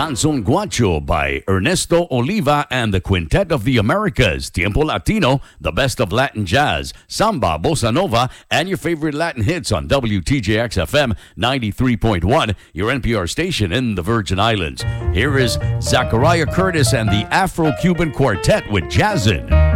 Danzón Guacho by Ernesto Oliva and the Quintet of the Americas. Tiempo Latino, the best of Latin jazz, samba, bossa nova, and your favorite Latin hits on WTJX FM 93.1, your NPR station in the Virgin Islands. Here is Zachariah Curtis and the Afro-Cuban Quartet with Jazzin'.